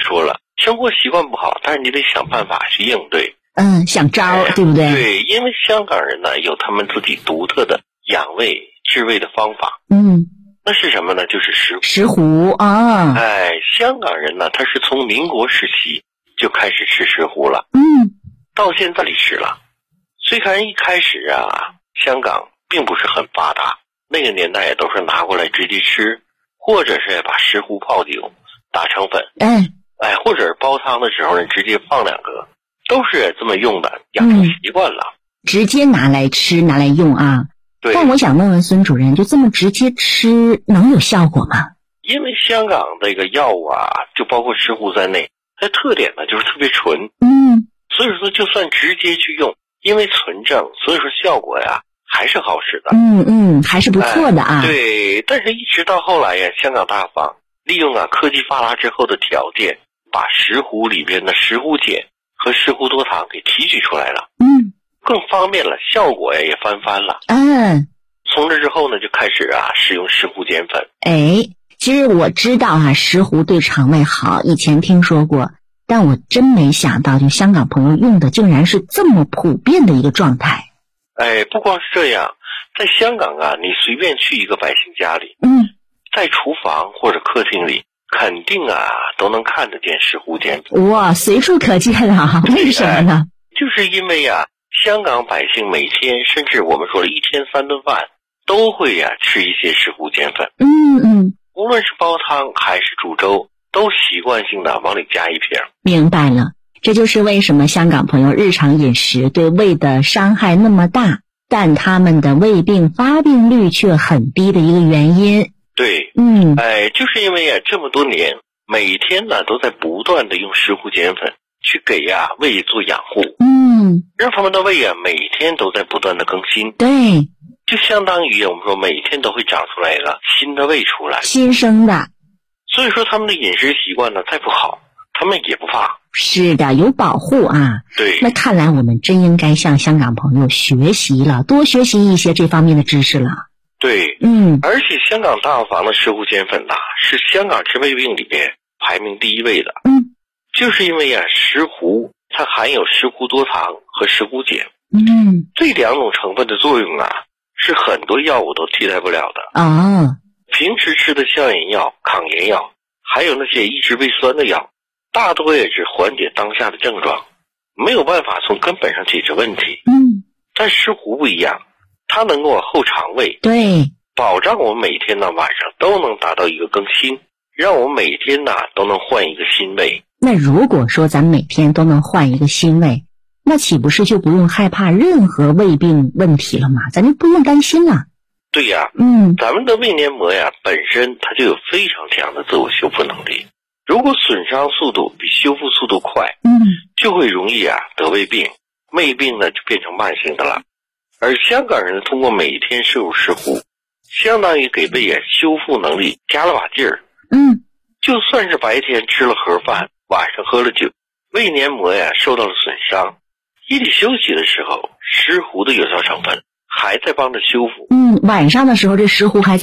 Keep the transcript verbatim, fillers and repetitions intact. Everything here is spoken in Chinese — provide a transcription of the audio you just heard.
说了，生活习惯不好，但是你得想办法去应对。 嗯，想招、哎、对不对？ 对，因为香港人呢有他们自己独特的养胃治胃的方法。 嗯， 那是什么呢？就是石石斛啊。 哎，香港人呢，他是从民国时期就开始吃石斛了。 嗯， 到现在历史了。虽然一开始啊，香港并不是很发达，那个年代也都是拿过来直接吃，或者是把石斛泡酒打成粉。 哎， 哎，或者是煲汤的时候呢，直接放两个，都是这么用的，养成习惯了、嗯。 直接拿来吃，拿来用啊。 对。 但我想问问孙主任，就这么直接吃能有效果吗？ 因为香港这个药物啊，就包括石斛在内，它的特点呢就是特别纯。 嗯。 所以说就算直接去用，因为纯正，所以说效果呀还是好使的。 嗯嗯，还是不错的啊、 哎。对，但是一直到后来呀，香港大方利用啊科技发达之后的条件，把石斛里边的石斛碱和石斛多糖给提取出来了。 嗯， 更方便了，效果呀也翻番了。 嗯， 从这之后呢，就开始啊使用石斛碱粉。 哎，其实我知道啊，石斛对肠胃好，以前听说过。但我真没想到，就香港朋友用的竟然是这么普遍的一个状态。 哎，不光是这样，在香港啊，你随便去一个百姓家里， 嗯， 在厨房或者客厅里，肯定啊都能看得见石斛碱粉。 哇，随处可见啊！为什么呢？ 就是因为啊，香港百姓每天甚至我们说了一天三顿饭都会呀、啊、吃一些石斛碱粉。 嗯嗯， 无论是煲汤还是煮粥，都习惯性的往里加一瓶。 明白了，这就是为什么香港朋友日常饮食对胃的伤害那么大，但他们的胃病发病率却很低的一个原因。 对， 嗯， 哎，就是因为啊这么多年，每天呢都在不断的用石斛碱粉去给呀、啊、胃做养护， 嗯， 让他们的胃啊每天都在不断的更新。 对， 就相当于我们说每天都会长出来一个新的胃出来， 新生的。 所以说他们的饮食习惯呢再不好，他们也不怕。 是的，有保护啊。 对， 那看来我们真应该向香港朋友学习了，多学习一些这方面的知识了。 对， 嗯， 而且香港大房的石斛碱粉呐、啊，是香港治胃病里边排名第一位的。 嗯， 就是因为啊，石斛它含有石斛多糖和石斛碱。 嗯， 这两种成分的作用啊，是很多药物都替代不了的。 哦， 平时吃的消炎药、抗炎药，还有那些抑制胃酸的药，大多也只缓解当下的症状，没有办法从根本上解决问题。 嗯， 但石斛不一样，它能够后肠胃， 对， 保障我们每天呢晚上都能达到一个更新，让我们每天呢都能换一个新胃。 那如果说咱每天都能换一个新胃，那岂不是就不用害怕任何胃病问题了吗？咱就不用担心了。 对呀， 嗯， 咱们的胃黏膜呀本身它就有非常强的自我修复能力，如果损伤速度比修复速度快， 嗯， 就会容易啊得胃病，胃病呢就变成慢性的了。而香港人通过每天摄入石斛，相当于给胃啊修复能力加了把劲儿。 嗯， 就算是白天吃了盒饭，晚上喝了酒，胃黏膜呀受到了损伤，夜里休息的时候，石斛的有效成分还在帮着修复。 嗯，晚上的时候这石斛还在